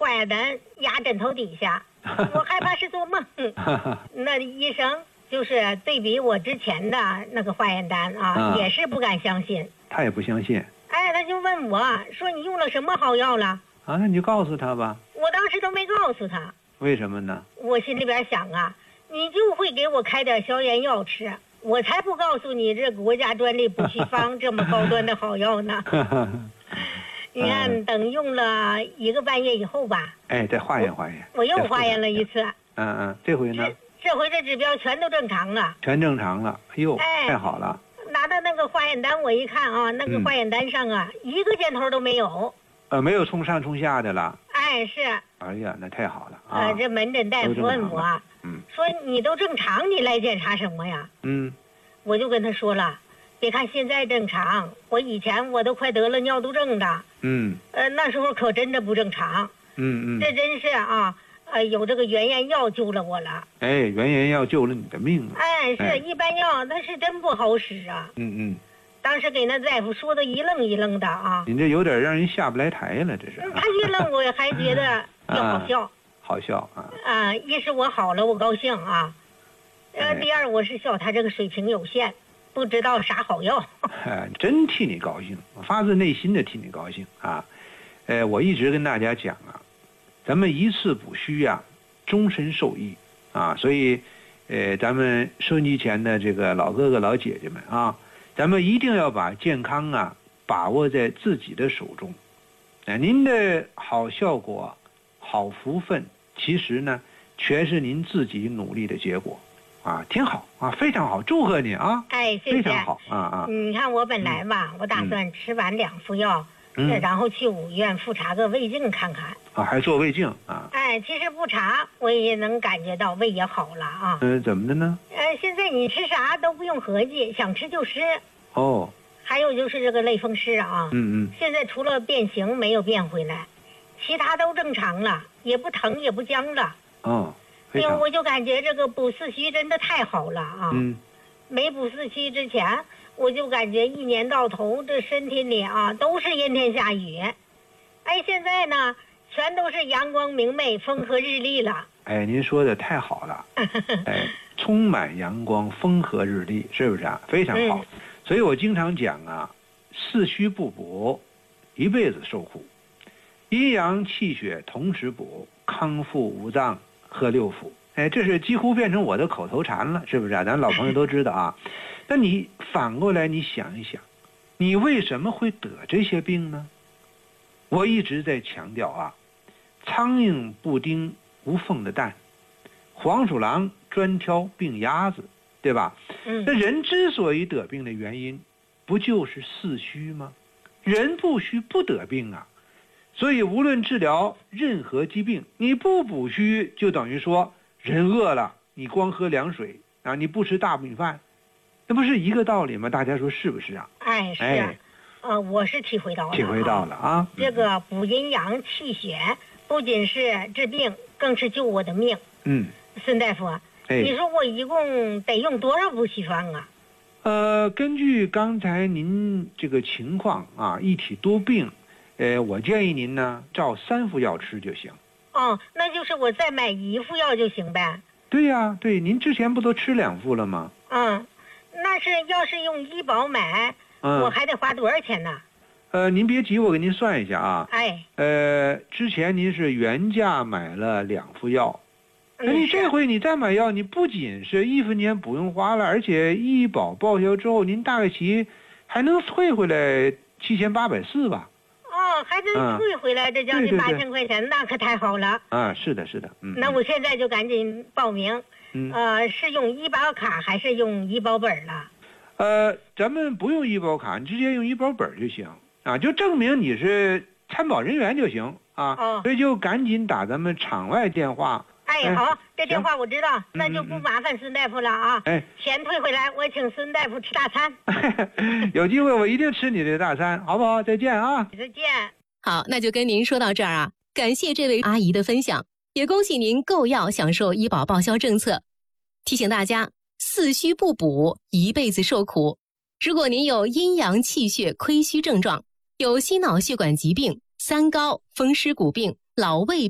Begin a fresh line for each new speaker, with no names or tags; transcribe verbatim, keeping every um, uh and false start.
化验单压枕头底下，我害怕是做梦。那医生就是对比我之前的那个化验单啊，
啊
也是不敢相信。
他也不相信
哎，他就问我说你用了什么好药了？
啊，那你就告诉他吧。
我当时都没告诉他。
为什么呢？
我心里边想啊，你就会给我开点消炎药吃，我才不告诉你这国家专利不许方这么高端的好药呢。你看，等用了一个半月以后吧，
哎，再化验化验。
我又化验了一次。
嗯嗯，这回呢？
这这回这指标全都正常了。
全正常了，哎呦，
哎
太好了。
拿到那个化验单，我一看啊，那个化验单上啊，嗯、一个箭头都没有。
呃，没有冲上冲下的了。
哎，是。
哎呀，那太好了啊！
呃，这门诊大夫问我，
嗯，
说你都正常，你来检查什么呀？
嗯，
我就跟他说了，别看现在正常，我以前我都快得了尿毒症的。
嗯。
呃，那时候可真的不正常。
嗯嗯。
这真是啊，呃，有这个原研药救了我了。
哎，原研药救了你的命啊！
哎，是、
哎、
一般药，那是真不好使啊。
嗯嗯。
当时给那大夫说的一愣一愣的啊。
你这有点让人下不来台了，这是。
他一愣，我还觉得要好笑。
啊好笑啊！
啊，一是我好了，我高兴啊。呃，第二我是笑他这个水平有限，不知道啥好药。
哎，真替你高兴，发自内心的替你高兴啊！呃，我一直跟大家讲啊，咱们一次补虚呀、啊，终身受益啊！所以，呃，咱们收音机前的这个老哥哥老姐姐们啊，咱们一定要把健康啊把握在自己的手中。哎、呃，您的好效果、好福分，其实呢，全是您自己努力的结果。啊，挺好啊，非常好，祝贺你啊！
哎，谢谢。
非常好啊啊！
你看我本来吧，嗯、我打算吃完两副药，
嗯、
然后去五院复查个胃镜看看。
啊，还做胃镜啊？
哎，其实不查我也能感觉到胃也好了啊。
嗯、呃，怎么的呢？
呃，现在你吃啥都不用合计，想吃就吃。
哦。
还有就是这个类风湿啊，
嗯嗯，
现在除了变形没有变回来，其他都正常了，也不疼也不僵了。
哦。
因为我就感觉这个补四虚真的太好了啊！
嗯，
没补四虚之前，我就感觉一年到头这身体里啊都是阴天下雨，哎，现在呢全都是阳光明媚、风和日丽了。
哎，您说的太好了，哎，充满阳光、风和日丽，是不是啊？非常好。嗯、所以我经常讲啊，四虚不补，一辈子受苦；阴阳气血同时补，康复五脏。喝六腑，哎，这是几乎变成我的口头禅了，是不是啊？咱老朋友都知道啊。那你反过来你想一想，你为什么会得这些病呢？我一直在强调啊，苍蝇不叮无缝的蛋，黄鼠狼专挑病鸭子，对吧？
嗯。
那人之所以得病的原因，不就是四虚吗？人不虚不得病啊。所以无论治疗任何疾病，你不补虚，就等于说人饿了，你光喝凉水啊，你不吃大米饭，那不是一个道理吗？大家说是不是啊？
哎，是啊，哎、呃，我是体会到了，
体会到了啊。
这个补阴阳气血，不仅是治病，更是救我的命。
嗯，
孙大夫，
哎，
你说我一共得用多少补虚方啊？
呃，根据刚才您这个情况啊，一体多病。呃，我建议您呢，照三副药吃就行。
哦，那就是我再买一副药就行呗。
对呀、啊，对，您之前不都吃两副了吗？
嗯，那是要是用医保买，
嗯、
我还得花多少钱呢？
呃，您别急，我给您算一下啊。
哎。
呃，之前您是原价买了两副药，那、嗯、你这回你再买药，你不仅是一分钱不用花了，而且医保报销之后，您大概其还能退回来七千八百四吧。
哦，还能退回来这将近八千块钱，嗯、那可太好了。
啊，是的，是的，嗯。
那我现在就赶紧报名。
嗯。
呃，是用医保卡还是用医保本了？
呃，咱们不用医保卡，你直接用医保本就行啊，就证明你是参保人员就行啊。
哦。
所以就赶紧打咱们场外电话。
哎，好，这电话我知道，那就不麻烦孙大夫了啊。
哎，
钱退回来，我请孙大夫吃大餐。
有机会我一定吃你的大餐，好不好？再见啊！
再见。
好，那就跟您说到这儿啊，感谢这位阿姨的分享，也恭喜您购药享受医保报销政策。提醒大家，四虚不补，一辈子受苦。如果您有阴阳气血亏虚症状，有心脑血管疾病、三高、风湿骨病、老胃